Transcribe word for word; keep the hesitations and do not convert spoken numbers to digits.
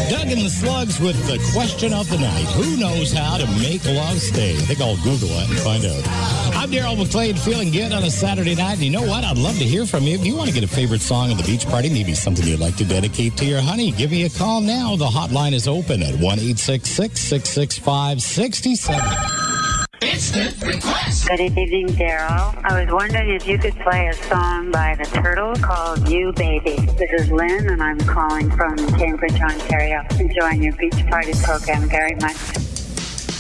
Doug and the Slugs with the question of the night. Who knows how to make love stay? I think I'll Google it and find out. I'm Daryl McClain, feeling good on a Saturday night. And you know what? I'd love to hear from you. If you want to get a favorite song at the beach party, maybe something you'd like to dedicate to your honey, give me a call now. The hotline is open at one eight six six, six six five, six seven. Instant request. Good evening, Daryl. I was wondering if you could play a song by the Turtles called You Baby. This is Lynn, and I'm calling from Cambridge, Ontario. Enjoying your beach party program very much.